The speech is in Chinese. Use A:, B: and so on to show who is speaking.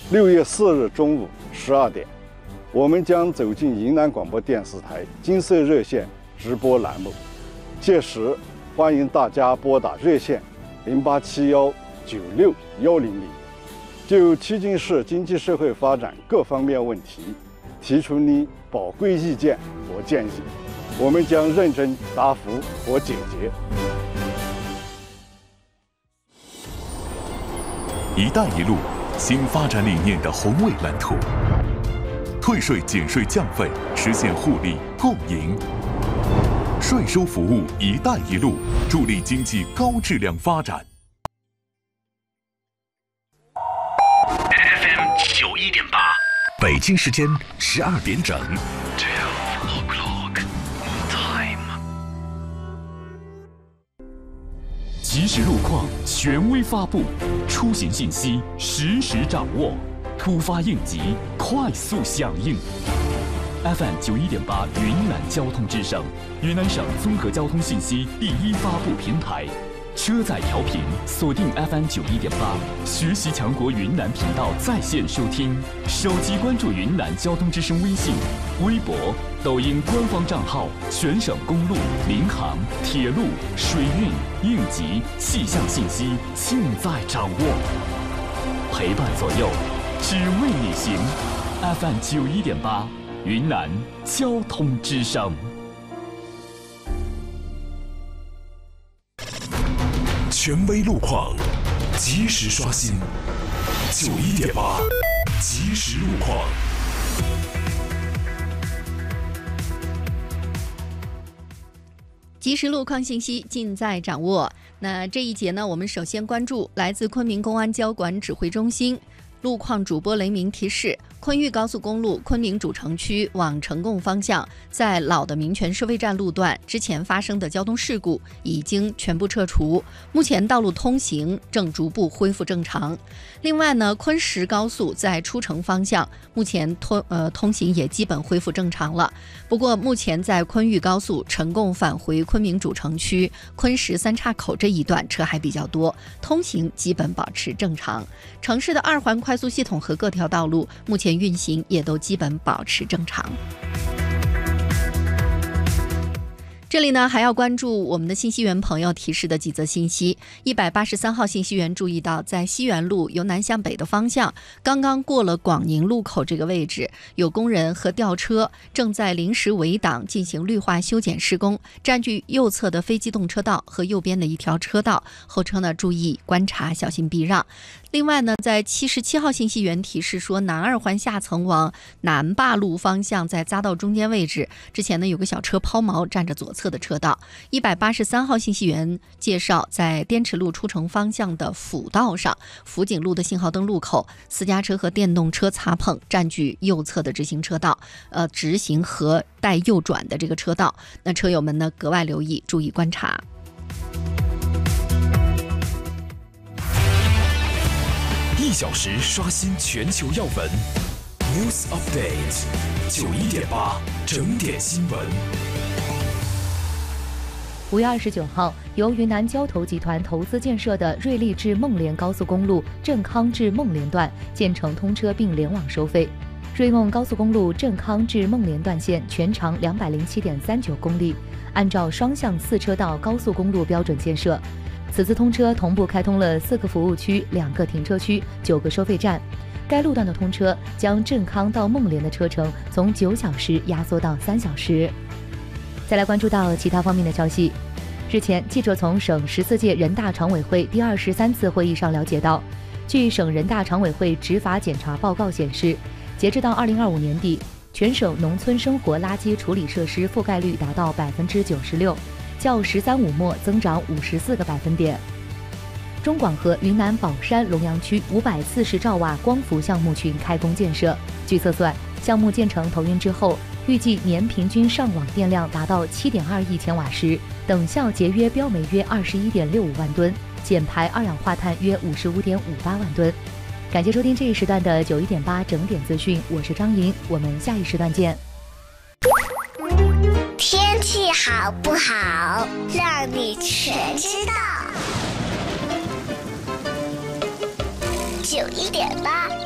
A: 6月4日中午12点，我们将走进云南广播电视台金色热线直播栏目，届时欢迎大家拨打热线0871961000，就曲靖市经济社会发展各方面问题提出你宝贵意见和建议，我们将认真答复和解决。
B: 一带一路新发展理念的宏伟蓝图，退税减税降费，实现互利共赢。税收服务一带一路，助力经济高质量发展。
C: FM 91.8，
D: 北京时间12点整。
E: 即时路况权威发布，出行信息实时掌握，突发应急快速响应。FM 91.8云南交通之声，云南省综合交通信息第一发布平台。车载调频锁定 FM 91.8，学习强国云南频道在线收听，手机关注云南交通之声微信、微博、抖音官方账号，全省公路、民航、铁路、水运、应急、气象信息尽在掌握，陪伴左右，只为你行。FM 91.8，云南交通之声。
D: 权威路况，及时刷新。91.8，即时路况。
F: 即时路况信息尽在掌握。那这一节呢，我们首先关注来自昆明公安交管指挥中心路况主播雷鸣提示：昆豫高速公路昆明主城区往成贡方向，在老的民权收费站路段之前发生的交通事故已经全部撤除，目前道路通行正逐步恢复正常。另外呢，昆石高速在出城方向目前通行也基本恢复正常了。不过目前在昆豫高速成贡返回昆明主城区昆石三岔口这一段车还比较多，通行基本保持正常。城市的2环快速系统和各条道路目前运行也都基本保持正常。这里呢还要关注我们的信息源朋友提示的几则信息。183号信息源注意到，在西园路由南向北的方向，刚刚过了广宁路口这个位置，有工人和吊车正在临时围挡进行绿化修剪施工，占据右侧的非机动车道和右边的一条车道，后车呢注意观察，小心避让。另外呢，在77号信息源提示说，南2环下层往南坝路方向，在匝道中间位置，之前呢有个小车抛锚，占着左侧的车道。183号信息源介绍，在滇池路出城方向的辅道上，辅警路的信号灯路口，私家车和电动车擦碰，占据右侧的直行车道，直行和带右转的这个车道。那车友们呢格外留意，注意观察。
D: 1小时刷新全球要闻 ，News Update 91.8整点新闻。
G: 5月29号，由云南交投集团投资建设的瑞丽至孟连高速公路镇康至孟连段建成通车并联网收费。瑞孟高速公路镇康至孟连段线全长207.39公里，按照双向4车道高速公路标准建设。此次通车同步开通了4个服务区、2个停车区、9个收费站。该路段的通车将镇康到孟连的车程从9小时压缩到3小时。再来关注到其他方面的消息。日前，记者从省14届人大常委会第23次会议上了解到，据省人大常委会执法检查报告显示，截至到2025年底，全省农村生活垃圾处理设施覆盖率达到96%，较“十三五”末增长54个百分点。中广核云南保山龙阳区540兆瓦光伏项目群开工建设。据测算，项目建成投运之后，预计年平均上网电量达到7.2亿千瓦时，等效节约标煤约21.65万吨，减排二氧化碳约55.58万吨。感谢收听这一时段的91.8整点资讯，我是张莹，我们下一时段见。
H: 天气好不好，让你全知道。91.8